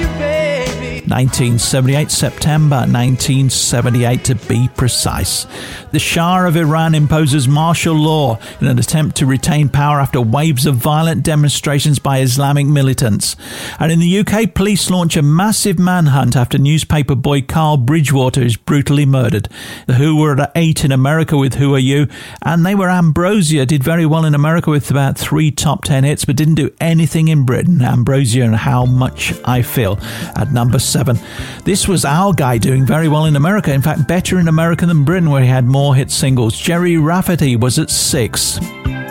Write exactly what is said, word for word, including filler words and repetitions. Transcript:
nineteen seventy-eight, September nineteen seventy-eight to be precise. The Shah of Iran imposes martial law in an attempt to retain power after waves of violent demonstrations by Islamic militants. And in the U K, police launch a massive manhunt after newspaper boy Carl Bridgewater is brutally murdered. The Who were at eight in America with Who Are You, and they were Ambrosia, did very well in America with about three top ten hits, but didn't do anything in Britain. Ambrosia and How Much I Feel at number seven. This was our guy doing very well in America. In fact, better in America than Britain, where he had more hit singles. Jerry Rafferty was at six.